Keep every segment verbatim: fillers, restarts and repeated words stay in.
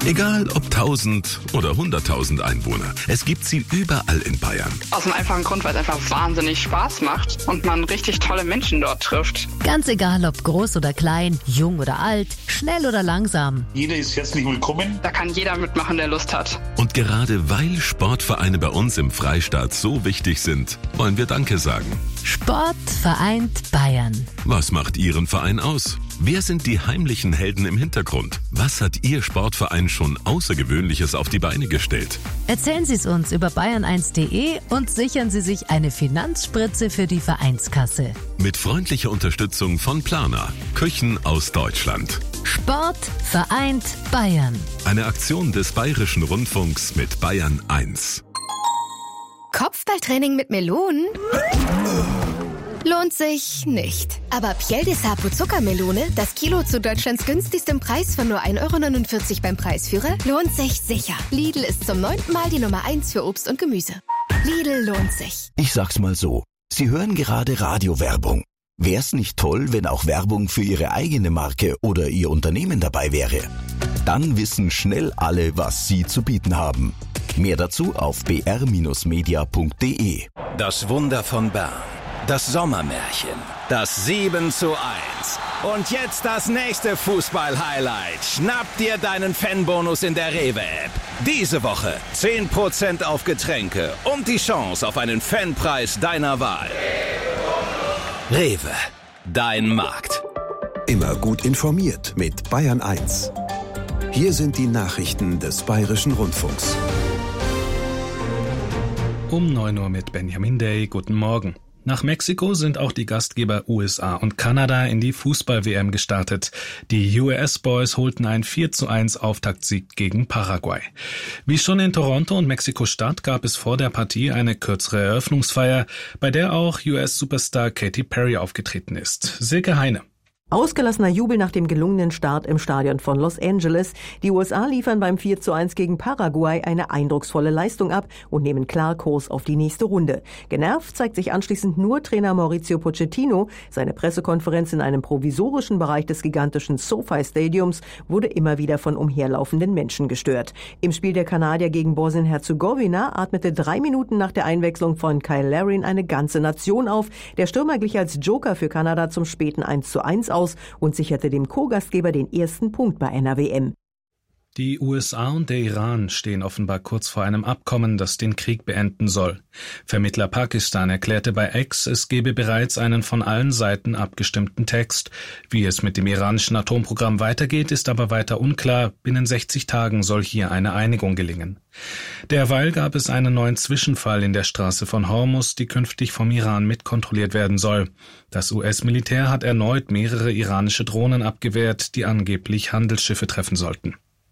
Egal ob tausend oder hunderttausend Einwohner, es gibt sie überall in Bayern. Aus dem einfachen Grund, weil es einfach wahnsinnig Spaß macht und man richtig tolle Menschen dort trifft. Ganz egal, ob groß oder klein, jung oder alt, schnell oder langsam. Jeder ist herzlich willkommen. Da kann jeder mitmachen, der Lust hat. Und gerade weil Sportvereine bei uns im Freistaat so wichtig sind, wollen wir Danke sagen. Sport vereint Bayern. Was macht Ihren Verein aus? Wer sind die heimlichen Helden im Hintergrund? Was hat Ihr Sportverein schon Außergewöhnliches auf die Beine gestellt? Erzählen Sie es uns über bayern eins punkt de und sichern Sie sich eine Finanzspritze für die Vereinskasse. Mit freundlicher Unterstützung von Plana, Küchen aus Deutschland. Sport vereint Bayern. Eine Aktion des Bayerischen Rundfunks mit Bayern eins. Kopfballtraining mit Melonen? Lohnt sich nicht. Aber Piel de Sapo Zuckermelone, das Kilo zu Deutschlands günstigstem Preis von nur ein Euro neunundvierzig beim Preisführer, lohnt sich sicher. Lidl ist zum neunten Mal die Nummer eins für Obst und Gemüse. Lidl lohnt sich. Ich sag's mal so, Sie hören gerade Radiowerbung. Wär's nicht toll, wenn auch Werbung für Ihre eigene Marke oder Ihr Unternehmen dabei wäre? Dann wissen schnell alle, was Sie zu bieten haben. Mehr dazu auf b r Bindestrich media punkt de. Das Wunder von Bern. Das Sommermärchen. Das sieben zu eins. Und jetzt das nächste Fußball-Highlight. Schnapp dir deinen Fanbonus in der Rewe-App. Diese Woche zehn Prozent auf Getränke und die Chance auf einen Fanpreis deiner Wahl. Rewe. Dein Markt. Immer gut informiert mit Bayern eins. Hier sind die Nachrichten des Bayerischen Rundfunks. Um neun Uhr mit Benjamin Day. Guten Morgen. Nach Mexiko sind auch die Gastgeber U S A und Kanada in die Fußball-W M gestartet. Die U S Boys holten einen vier zu eins Auftaktsieg gegen Paraguay. Wie schon in Toronto und Mexiko-Stadt gab es vor der Partie eine kürzere Eröffnungsfeier, bei der auch U S-Superstar Katy Perry aufgetreten ist. Silke Heine. Ausgelassener Jubel nach dem gelungenen Start im Stadion von Los Angeles. Die U S A liefern beim vier zu eins gegen Paraguay eine eindrucksvolle Leistung ab und nehmen klar Kurs auf die nächste Runde. Genervt zeigt sich anschließend nur Trainer Mauricio Pochettino. Seine Pressekonferenz in einem provisorischen Bereich des gigantischen SoFi Stadiums wurde immer wieder von umherlaufenden Menschen gestört. Im Spiel der Kanadier gegen Bosnien-Herzegowina atmete drei Minuten nach der Einwechslung von Kyle Larin eine ganze Nation auf. Der Stürmer glich als Joker für Kanada zum späten eins zu eins aus und sicherte dem Co-Gastgeber den ersten Punkt bei einer W M. Die U S A und der Iran stehen offenbar kurz vor einem Abkommen, das den Krieg beenden soll. Vermittler Pakistan erklärte bei X, es gebe bereits einen von allen Seiten abgestimmten Text. Wie es mit dem iranischen Atomprogramm weitergeht, ist aber weiter unklar. Binnen sechzig Tagen soll hier eine Einigung gelingen. Derweil gab es einen neuen Zwischenfall in der Straße von Hormuz, die künftig vom Iran mitkontrolliert werden soll. Das U S-Militär hat erneut mehrere iranische Drohnen abgewehrt, die angeblich Handelsschiffe treffen sollten.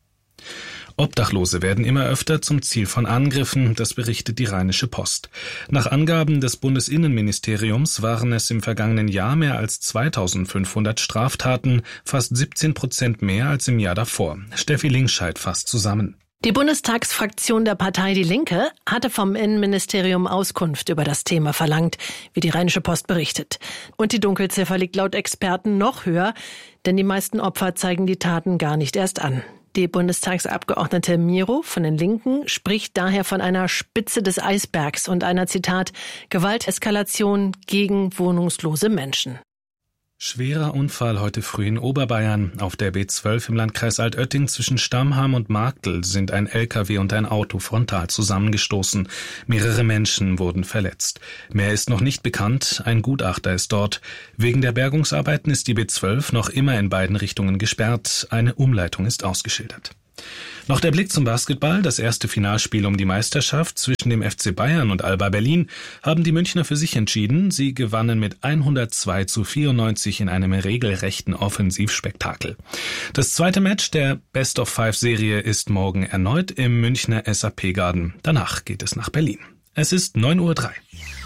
Obdachlose werden immer öfter zum Ziel von Angriffen, das berichtet die Rheinische Post. Nach Angaben des Bundesinnenministeriums waren es im vergangenen Jahr mehr als zweitausendfünfhundert Straftaten, fast siebzehn Prozent mehr als im Jahr davor. Steffi Linkscheid fasst zusammen. Die Bundestagsfraktion der Partei Die Linke hatte vom Innenministerium Auskunft über das Thema verlangt, wie die Rheinische Post berichtet. Und die Dunkelziffer liegt laut Experten noch höher, denn die meisten Opfer zeigen die Taten gar nicht erst an. Die Bundestagsabgeordnete Miro von den Linken spricht daher von einer Spitze des Eisbergs und einer, Zitat, Gewalteskalation gegen wohnungslose Menschen. Schwerer Unfall heute früh in Oberbayern. Auf der B zwölf im Landkreis Altötting zwischen Stammheim und Marktl sind ein L K W und ein Auto frontal zusammengestoßen. Mehrere Menschen wurden verletzt. Mehr ist noch nicht bekannt, ein Gutachter ist dort. Wegen der Bergungsarbeiten ist die B zwölf noch immer in beiden Richtungen gesperrt. Eine Umleitung ist ausgeschildert. Noch der Blick zum Basketball. Das erste Finalspiel um die Meisterschaft zwischen dem F C Bayern und Alba Berlin haben die Münchner für sich entschieden. Sie gewannen mit hundertzwei zu vierundneunzig in einem regelrechten Offensivspektakel. Das zweite Match der Best-of-Five-Serie ist morgen erneut im Münchner S A P Garden. Danach geht es nach Berlin. Es ist neun Uhr drei.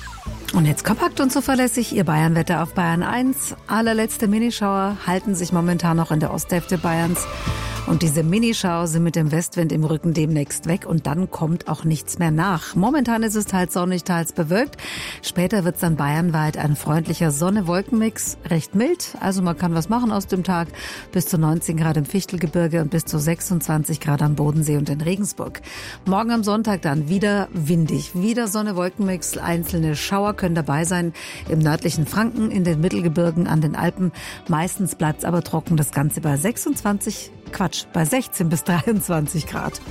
Und jetzt kompakt und zuverlässig Ihr Bayernwetter auf Bayern eins. Allerletzte Minischauer halten sich momentan noch in der Osthälfte Bayerns. Und diese Minischauer sind mit dem Westwind im Rücken demnächst weg und dann kommt auch nichts mehr nach. Momentan ist es teils sonnig, teils bewölkt. Später wird es dann bayernweit ein freundlicher Sonne-Wolken-Mix, recht mild. Also man kann was machen aus dem Tag. Bis zu neunzehn Grad im Fichtelgebirge und bis zu sechsundzwanzig Grad am Bodensee und in Regensburg. Morgen am Sonntag dann wieder windig. Wieder Sonne-Wolken-Mix. Einzelne Schauer können dabei sein im nördlichen Franken, in den Mittelgebirgen, an den Alpen. Meistens bleibt es aber trocken. Das Ganze bei sechsundzwanzig Quatsch, bei sechzehn bis dreiundzwanzig Grad.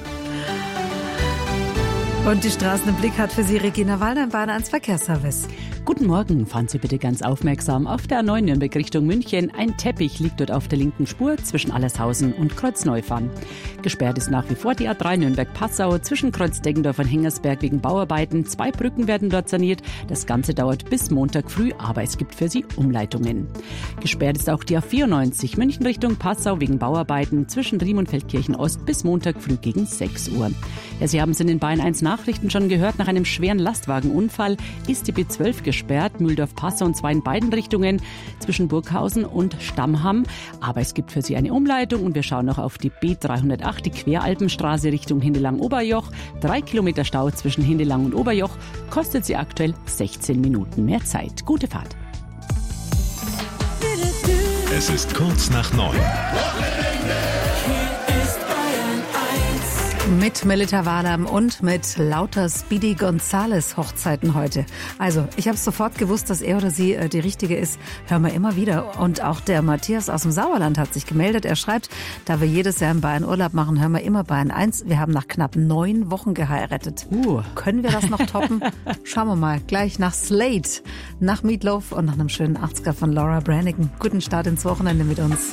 Und die Straßen im Blick hat für Sie Regina Wallner im Bayern eins Verkehrsservice. Guten Morgen, fahren Sie bitte ganz aufmerksam auf der A neun Nürnberg Richtung München. Ein Teppich liegt dort auf der linken Spur zwischen Allershausen und Kreuzneufahren. Gesperrt ist nach wie vor die A drei Nürnberg-Passau zwischen Kreuzdeggendorf und Hengersberg wegen Bauarbeiten. Zwei Brücken werden dort saniert. Das Ganze dauert bis Montag früh, aber es gibt für Sie Umleitungen. Gesperrt ist auch die A vierundneunzig München Richtung Passau wegen Bauarbeiten zwischen Riem und Feldkirchen Ost bis Montag früh gegen sechs Uhr. Ja, Sie haben es in den Bayern eins Nachrichten schon gehört. Nach einem schweren Lastwagenunfall ist die B zwölf gesperrt. Mühldorf-Passau und zwar in beiden Richtungen zwischen Burghausen und Stammham. Aber es gibt für Sie eine Umleitung und wir schauen noch auf die B dreihundertacht, die Queralpenstraße Richtung Hindelang-Oberjoch. Drei Kilometer Stau zwischen Hindelang und Oberjoch. Kostet Sie aktuell sechzehn Minuten mehr Zeit. Gute Fahrt. Es ist kurz nach neun. Mit Melita Wahlam und mit lauter Speedy Gonzales Hochzeiten heute. Also, ich habe sofort gewusst, dass er oder sie äh, die Richtige ist. Hören wir immer wieder. Und auch der Matthias aus dem Sauerland hat sich gemeldet. Er schreibt, da wir jedes Jahr in Bayern Urlaub machen, hören wir immer Bayern eins. Wir haben nach knapp neun Wochen geheiratet. Uh. Können wir das noch toppen? Schauen wir mal. Gleich nach Slate, nach Meatloaf und nach einem schönen achtziger von Laura Branigan. Guten Start ins Wochenende mit uns.